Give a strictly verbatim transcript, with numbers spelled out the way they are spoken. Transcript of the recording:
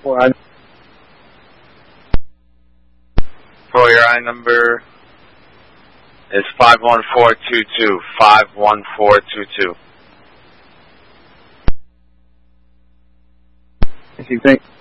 For I For your I number is five one four two two. five one four two two. If you think